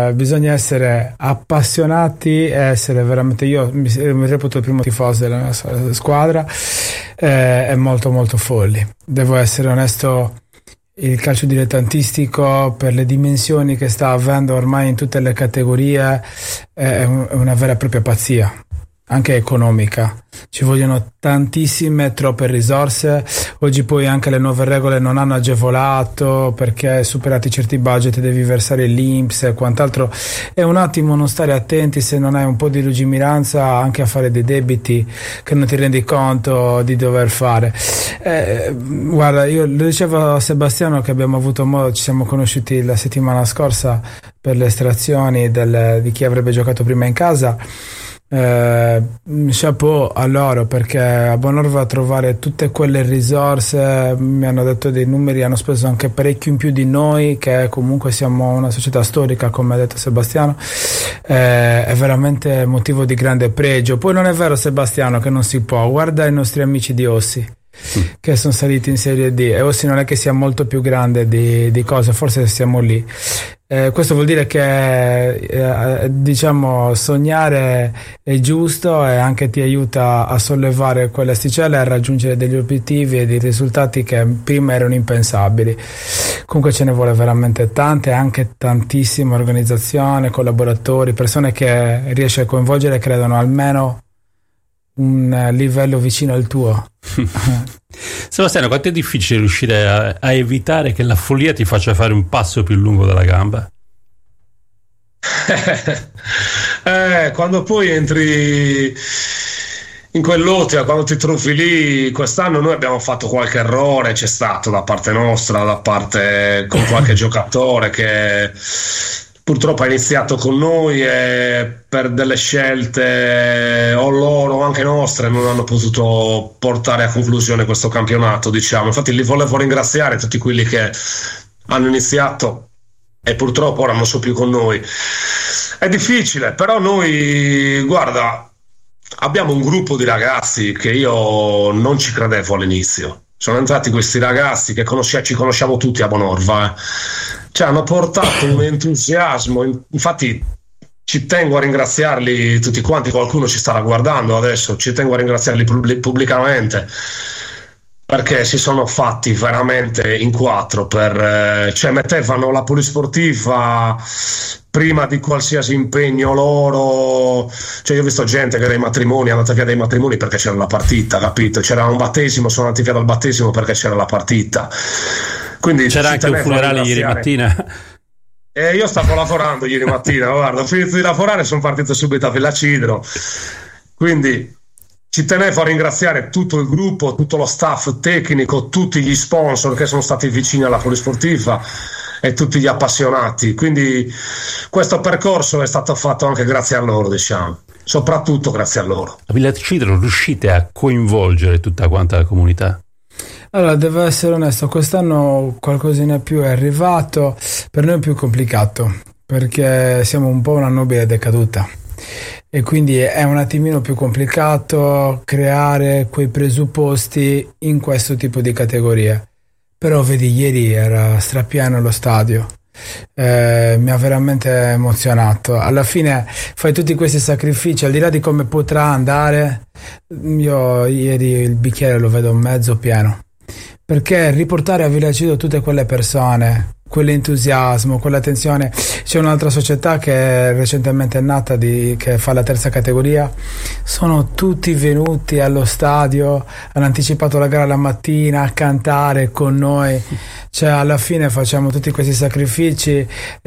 bisogna essere appassionati e essere veramente, io mi reputo il primo tifoso della nostra squadra, e molto molto folli. Devo essere onesto, il calcio dilettantistico, per le dimensioni che sta avendo ormai in tutte le categorie, è una vera e propria pazzia, anche economica. Ci vogliono tantissime, troppe risorse. Oggi poi anche le nuove regole non hanno agevolato, perché superati certi budget devi versare l'INPS e quant'altro. È un attimo non stare attenti, se non hai un po' di lungimiranza, anche a fare dei debiti che non ti rendi conto di dover fare. Guarda, io lo dicevo a Sebastiano che abbiamo avuto modo, ci siamo conosciuti la settimana scorsa per le estrazioni di chi avrebbe giocato prima in casa. Chapeau a loro, perché a Bonorva trovare tutte quelle risorse, mi hanno detto dei numeri, hanno speso anche parecchio in più di noi, che comunque siamo una società storica, come ha detto Sebastiano, è veramente motivo di grande pregio. Poi non è vero, Sebastiano, che non si può. Guarda i nostri amici di Ossi, che sono saliti in Serie D, e Ossi non è che sia molto più grande di cose, forse siamo lì. Questo vuol dire che diciamo sognare è giusto, e anche ti aiuta a sollevare quelle asticelle e a raggiungere degli obiettivi e dei risultati che prima erano impensabili. Comunque ce ne vuole veramente tante, anche tantissima organizzazione, collaboratori, persone che riesci a coinvolgere e credono almeno un livello vicino al tuo. Sebastiano, quanto è difficile riuscire a evitare che la follia ti faccia fare un passo più lungo della gamba? Quando poi entri in quell'ottica, quando ti trovi lì, quest'anno noi abbiamo fatto qualche errore, c'è stato da parte nostra, da parte con qualche giocatore che purtroppo ha iniziato con noi e per delle scelte o loro o anche nostre non hanno potuto portare a conclusione questo campionato, diciamo. Infatti li volevo ringraziare tutti quelli che hanno iniziato e purtroppo ora non sono più con noi. È difficile, però noi, guarda, abbiamo un gruppo di ragazzi che io non ci credevo all'inizio. Sono entrati questi ragazzi che ci conosciamo tutti a Bonorva, cioè hanno portato un entusiasmo, infatti ci tengo a ringraziarli tutti quanti, qualcuno ci starà guardando adesso, ci tengo a ringraziarli pubblicamente, perché si sono fatti veramente in quattro, cioè mettevano la polisportiva prima di qualsiasi impegno loro. Cioè io ho visto gente che dai matrimoni è andata via dai matrimoni perché c'era la partita, capito? C'era un battesimo, sono andati via dal battesimo perché c'era la partita. Quindi c'era anche un funerale ieri mattina. Io stavo lavorando ieri mattina, guarda, ho finito di lavorare e sono partito subito a Villa Cidro. Quindi ci tenevo a ringraziare tutto il gruppo, tutto lo staff tecnico, tutti gli sponsor che sono stati vicini alla polisportiva e tutti gli appassionati. Quindi questo percorso è stato fatto anche grazie a loro, diciamo, soprattutto grazie a loro. A Villa Cidro riuscite a coinvolgere tutta quanta la comunità? Allora, devo essere onesto, quest'anno qualcosina più è arrivato, per noi è più complicato, perché siamo un po' una nobile decaduta. E quindi è un attimino più complicato creare quei presupposti in questo tipo di categorie. Però vedi, ieri era strapieno lo stadio, mi ha veramente emozionato. Alla fine fai tutti questi sacrifici, al di là di come potrà andare, io ieri il bicchiere lo vedo mezzo pieno, perché riportare a Villa Cidro tutte quelle persone, quell'entusiasmo, quell'attenzione. C'è un'altra società che è recentemente nata che fa la terza categoria, sono tutti venuti allo stadio, hanno anticipato la gara la mattina a cantare con noi. Cioè alla fine facciamo tutti questi sacrifici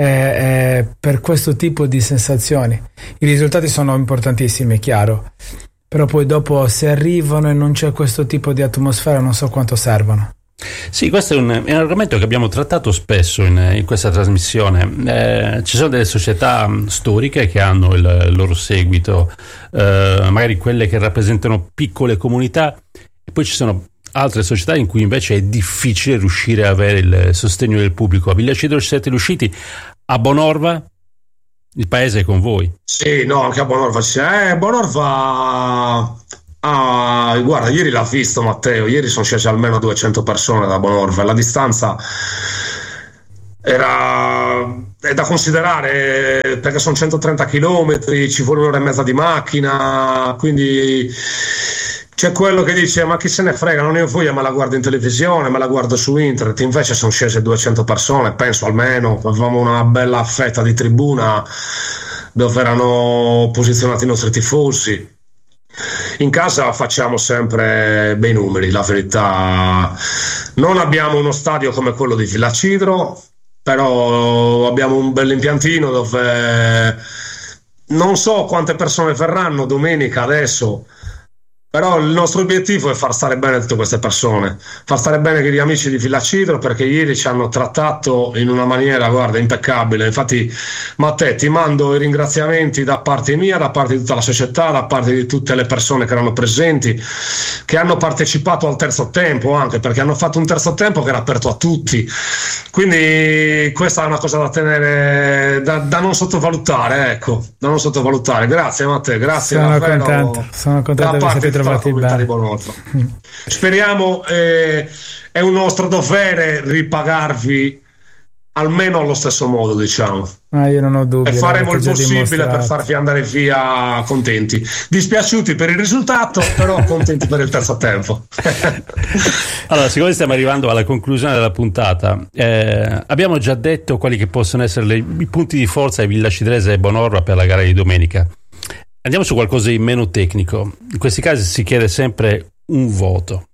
per questo tipo di sensazioni. I risultati sono importantissimi, chiaro, però poi dopo se arrivano e non c'è questo tipo di atmosfera non so quanto servono. Sì, questo è un argomento che abbiamo trattato spesso in questa trasmissione. Ci sono delle società storiche che hanno il loro seguito, magari quelle che rappresentano piccole comunità, e poi ci sono altre società in cui invece è difficile riuscire a avere il sostegno del pubblico. A Villa Cidro ci siete riusciti, a Bonorva il paese è con voi. Sì, no, anche a Bonorva c'è. Bonorva... guarda, ieri l'ha visto Matteo, ieri sono scese almeno 200 persone da Bonorva, la distanza era è da considerare, perché sono 130 km, ci vuole un'ora e mezza di macchina, quindi c'è quello che dice ma chi se ne frega, non io fui, me la guardo in televisione, me la guardo su internet. Invece sono scese 200 persone, penso, almeno avevamo una bella fetta di tribuna dove erano posizionati i nostri tifosi. In casa facciamo sempre bei numeri, la verità. Non abbiamo uno stadio come quello di Villacidro, però abbiamo un bel impiantino dove non so quante persone verranno domenica adesso, però il nostro obiettivo è far stare bene tutte queste persone, far stare bene gli amici di Villacidro, perché ieri ci hanno trattato in una maniera, guarda, impeccabile. Infatti, Matteo, ti mando i ringraziamenti da parte mia, da parte di tutta la società, da parte di tutte le persone che erano presenti, che hanno partecipato al terzo tempo, anche perché hanno fatto un terzo tempo che era aperto a tutti. Quindi questa è una cosa da tenere, da non sottovalutare, ecco, da non sottovalutare. Grazie Matteo, grazie. Sono contento di essere trovati bene. Speriamo, è un nostro dovere ripagarvi almeno allo stesso modo, diciamo. Io non ho dubbi, e faremo il possibile per farvi andare via contenti, dispiaciuti per il risultato, però contenti per il terzo tempo. Allora, siccome stiamo arrivando alla conclusione della puntata, abbiamo già detto quali che possono essere i punti di forza di Villacidrese e Bonorva per la gara di domenica. Andiamo su qualcosa di meno tecnico. In questi casi si chiede sempre un voto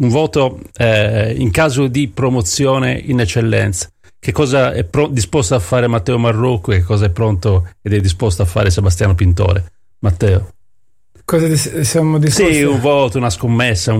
in caso di promozione in eccellenza. Che cosa è disposto a fare Matteo Marrocco e che cosa è pronto ed è disposto a fare Sebastiano Pintore? Matteo, cosa siamo disposti? Sì, un voto, una scommessa,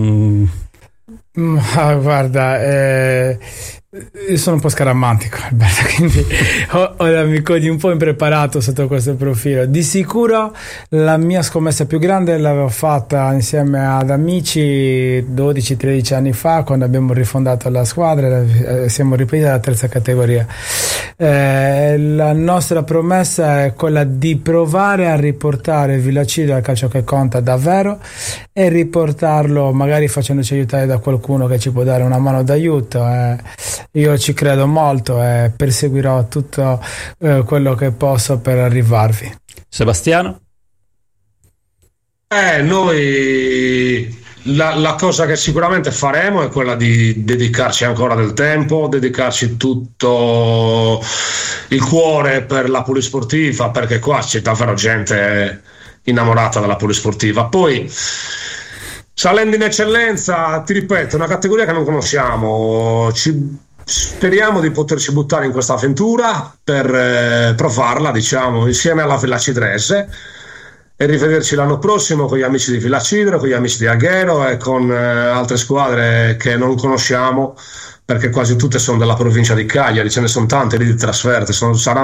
guarda, io sono un po' scaramantico, Alberto, quindi mi cogli un po' impreparato sotto questo profilo. Di sicuro la mia scommessa più grande l'avevo fatta insieme ad amici 12-13 anni fa, quando abbiamo rifondato la squadra, siamo ripresi alla terza categoria. La nostra promessa è quella di provare a riportare Villacidro al calcio che conta davvero e riportarlo magari facendoci aiutare da qualcuno che ci può dare una mano d'aiuto. Io ci credo molto e perseguirò tutto quello che posso per arrivarvi. Sebastiano? Noi la cosa che sicuramente faremo è quella di dedicarci ancora del tempo, dedicarci tutto il cuore per la polisportiva, perché qua c'è davvero gente innamorata della polisportiva. Poi salendo in eccellenza, ti ripeto, è una categoria che non conosciamo, speriamo di poterci buttare in questa avventura per provarla, diciamo, insieme alla Villacidrese, e rivederci l'anno prossimo con gli amici di Villacidro, con gli amici di Alghero e con altre squadre che non conosciamo, perché quasi tutte sono della provincia di Cagliari, ce ne sono tante lì di trasferte.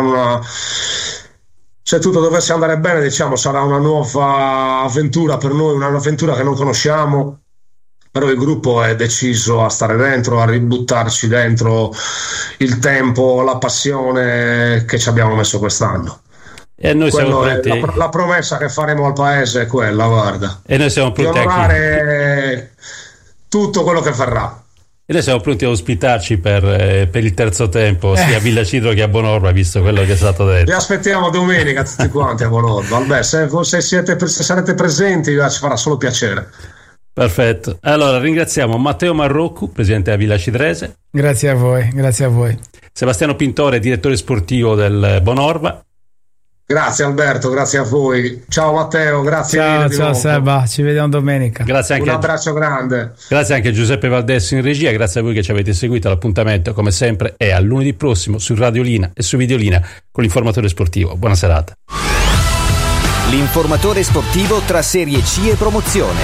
Se tutto dovesse andare bene, diciamo, sarà una nuova avventura per noi, un'avventura che non conosciamo, però il gruppo è deciso a stare dentro, a ributtarci dentro il tempo, la passione che ci abbiamo messo quest'anno. E noi siamo pronti. La promessa che faremo al paese è quella, guarda. E noi siamo pronti di onorare tutto quello che verrà. E noi siamo pronti a ospitarci per il terzo tempo, sia a Villacidro che a Bonorva, visto quello che è stato detto. Vi aspettiamo domenica tutti quanti a Bonorva. Albert, se sarete presenti, ci farà solo piacere. Perfetto. Allora ringraziamo Matteo Marrocco, presidente della Villacidrese. Grazie a voi. Sebastiano Pintore, direttore sportivo del Bonorva. Grazie Alberto, grazie a voi. Ciao Matteo, grazie. Ciao Seba, ci vediamo domenica. Grazie anche un abbraccio grande. Grazie anche a Giuseppe Valdesso in regia, grazie a voi che ci avete seguito. L'appuntamento come sempre è a lunedì prossimo su Radiolina e su Videolina con l'informatore sportivo. Buona serata. L'informatore sportivo tra Serie C e promozione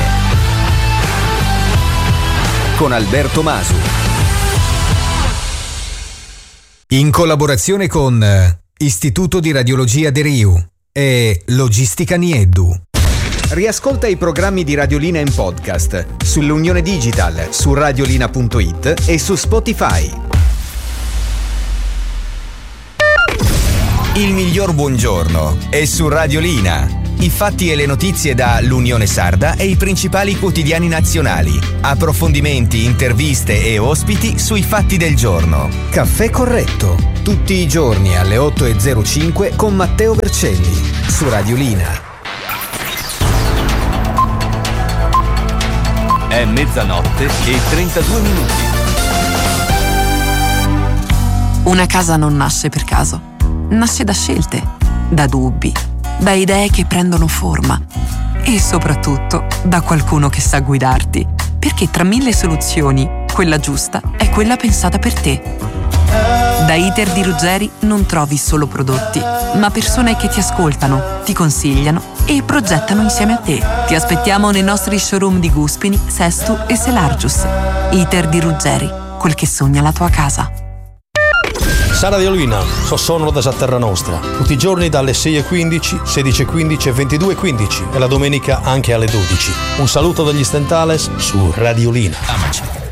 con Alberto Masu, in collaborazione con Istituto di Radiologia De Riu e Logistica Nieddu. Riascolta i programmi di Radiolina in podcast sull'Unione Digital, su radiolina.it e su Spotify. Il miglior buongiorno è su Radiolina. I fatti e le notizie da l'Unione Sarda e i principali quotidiani nazionali. Approfondimenti, interviste e ospiti sui fatti del giorno. Caffè Corretto, tutti i giorni alle 8:05 con Matteo Vercelli, su Radiolina. È mezzanotte e 32 minuti. Una casa non nasce per caso, nasce da scelte, da dubbi, da idee che prendono forma e soprattutto da qualcuno che sa guidarti, perché tra 1000 soluzioni, quella giusta è quella pensata per te. Da Iter di Ruggeri non trovi solo prodotti, ma persone che ti ascoltano, ti consigliano e progettano insieme a te. Ti aspettiamo nei nostri showroom di Guspini, Sestu e Selargius. Iter di Ruggeri, quel che sogna la tua casa. Sara Radiolina, sono da Terra Nostra, tutti i giorni dalle 6:15, 16:15 e 22:15 e la domenica anche alle 12. Un saluto dagli Stentales su Radiolina. Amaci.